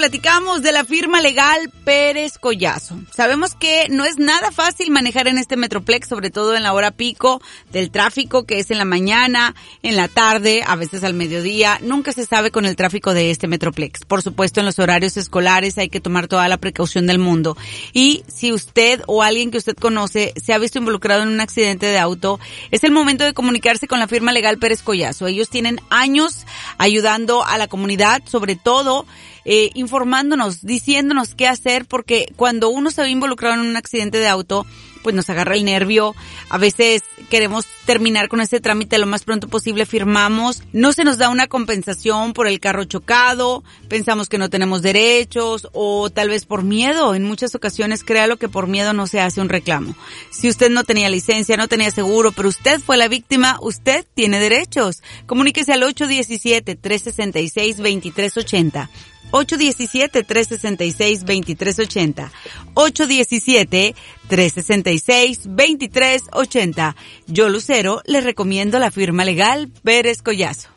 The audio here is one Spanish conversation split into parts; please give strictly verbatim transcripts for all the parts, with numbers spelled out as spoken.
platicamos de la firma legal Pérez Collazo. Sabemos que no es nada fácil manejar en este Metroplex, sobre todo en la hora pico del tráfico, que es en la mañana, en la tarde, a veces al mediodía. Nunca se sabe con el tráfico de este Metroplex. Por supuesto, en los horarios escolares hay que tomar toda la precaución del mundo. Y si usted o alguien que usted conoce se ha visto involucrado en un accidente de auto, es el momento de comunicarse con la firma legal Pérez Collazo. Ellos tienen años ayudando a la comunidad, sobre todo eh, informándonos, diciéndonos qué hacer, porque cuando uno se ve involucrado en un accidente de auto, pues nos agarra el nervio. A veces queremos terminar con ese trámite lo más pronto posible, firmamos, no se nos da una compensación por el carro chocado, pensamos que no tenemos derechos, o tal vez por miedo. En muchas ocasiones, créalo que por miedo no se hace un reclamo. Si usted no tenía licencia, no tenía seguro, pero usted fue la víctima, usted tiene derechos. Comuníquese al ocho diecisiete, tres sesenta y seis, veintitrés ochenta. ocho diecisiete, tres sesenta y seis, veintitrés ochenta. ocho diecisiete, tres sesenta y seis, veintitrés ochenta. Yo, Lucero, les recomiendo la firma legal Pérez Collazo.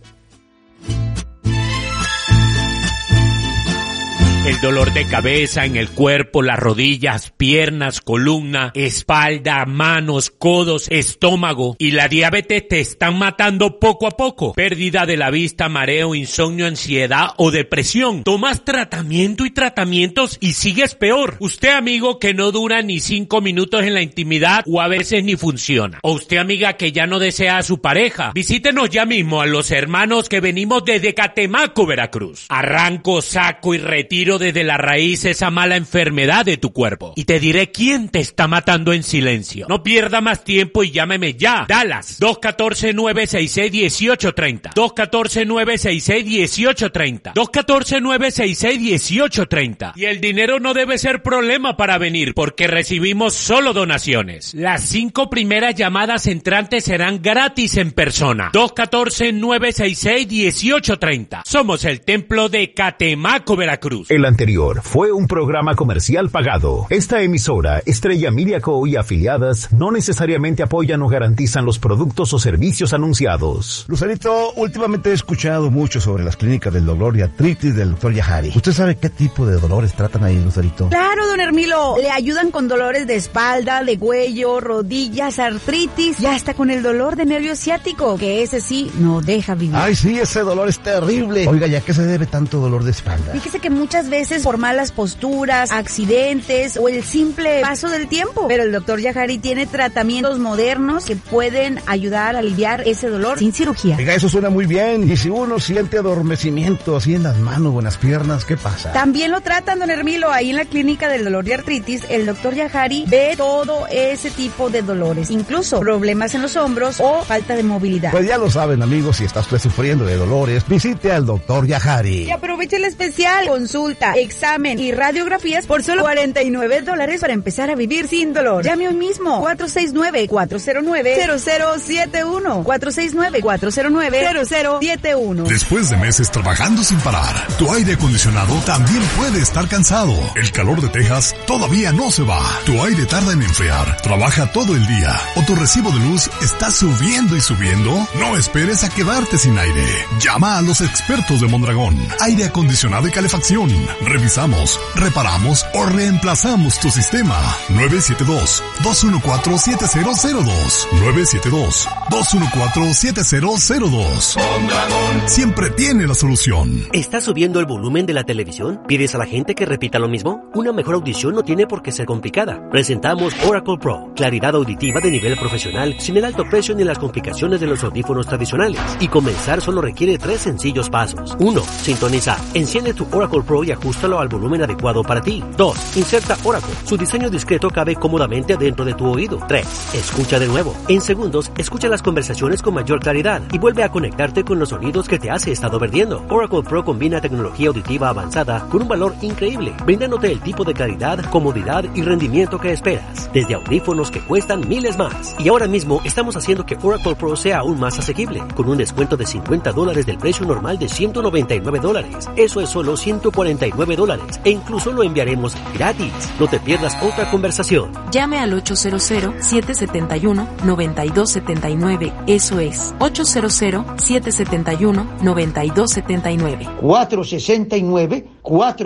El dolor de cabeza en el cuerpo, las rodillas, piernas, columna, espalda, manos, codos, estómago y la diabetes te están matando poco a poco. Pérdida de la vista, mareo, insomnio, ansiedad o depresión. Tomas tratamiento y tratamientos y sigues peor. Usted, amigo, que no dura ni cinco minutos en la intimidad o a veces ni funciona. O usted, amiga, que ya no desea a su pareja. Visítenos ya mismo a los hermanos que venimos desde Catemaco, Veracruz. Arranco, saco y retiro desde la raíz esa mala enfermedad de tu cuerpo. Y te diré quién te está matando en silencio. No pierda más tiempo y llámeme ya. Dallas, dos uno cuatro, nueve seis seis, uno ocho tres cero. dos uno cuatro, nueve seis seis, uno ocho tres cero. dos uno cuatro, nueve seis seis, uno ocho tres cero. Y el dinero no debe ser problema para venir, porque recibimos solo donaciones. Las cinco primeras llamadas entrantes serán gratis en persona. dos uno cuatro, nueve seis seis, uno ocho tres cero. Somos el templo de Catemaco, Veracruz. El anterior fue un programa comercial pagado. Esta emisora, Estrella Media Co. y afiliadas, no necesariamente apoyan o garantizan los productos o servicios anunciados. Lucerito, últimamente he escuchado mucho sobre las clínicas del dolor y artritis del doctor Yahari. ¿Usted sabe qué tipo de dolores tratan ahí, Lucerito? Claro, don Hermilo. Le ayudan con dolores de espalda, de cuello, rodillas, artritis y hasta con el dolor de nervio ciático, que ese sí no deja vivir. Ay, sí, ese dolor es terrible. Oiga, ¿ya qué se debe tanto dolor de espalda? Fíjese que muchas veces por malas posturas, accidentes o el simple paso del tiempo. Pero el doctor Yahari tiene tratamientos modernos que pueden ayudar a aliviar ese dolor sin cirugía. Oiga, eso suena muy bien. Y si uno siente adormecimiento así en las manos o en las piernas, ¿qué pasa? También lo tratan, don Hermilo, ahí en la clínica del dolor y artritis. El doctor Yahari ve todo ese tipo de dolores, incluso problemas en los hombros o falta de movilidad. Pues ya lo saben, amigos, si está usted sufriendo de dolores, visite al doctor Yahari. Y aproveche el especial, consulta, examen y radiografías por solo cuarenta y nueve dólares para empezar a vivir sin dolor. Llame hoy mismo, cuatro seis nueve, cuatro cero nueve, cero cero siete uno, cuatro seis nueve, cuatro cero nueve, cero cero siete uno. Después de meses trabajando sin parar, tu aire acondicionado también puede estar cansado. El calor de Texas todavía no se va. Tu aire tarda en enfriar, trabaja todo el día, o tu recibo de luz está subiendo y subiendo. No esperes a quedarte sin aire. Llama a los expertos de Mondragón. Aire acondicionado y calefacción. Revisamos, reparamos o reemplazamos tu sistema. nueve siete dos, dos uno cuatro, siete cero cero dos. nueve siete dos, dos uno cuatro, siete cero cero dos. Mondragón siempre tiene la solución. ¿Estás subiendo el volumen de la televisión? ¿Pides a la gente que repita lo mismo? Una mejor audición no tiene por qué ser complicada. Presentamos Oracle Pro, claridad auditiva de nivel profesional, sin el alto precio ni las complicaciones de los audífonos tradicionales. Y comenzar solo requiere tres sencillos pasos. uno. Sintonizar. Enciende tu Oracle Pro y ajústalo al volumen adecuado para ti. dos. Inserta Oracle. Su diseño discreto cabe cómodamente dentro de tu oído. tres. Escucha de nuevo. En segundos, escucha las conversaciones con mayor claridad y vuelve a conectarte con los sonidos que te has estado perdiendo. Oracle Pro combina tecnología auditiva avanzada con un valor increíble, brindándote el tipo de claridad, comodidad y rendimiento que esperas, desde audífonos que cuestan miles más. Y ahora mismo estamos haciendo que Oracle Pro sea aún más asequible, con un descuento de cincuenta dólares del precio normal de ciento noventa y nueve dólares. Eso es solo ciento cuarenta y nueve dólares e incluso lo enviaremos gratis. No te pierdas otra conversación. Llame al ocho cero cero, siete siete uno, nueve dos siete nueve. Eso es ocho cero cero, siete siete uno, nueve dos siete nueve. cuatro sesenta y nueve, cuatro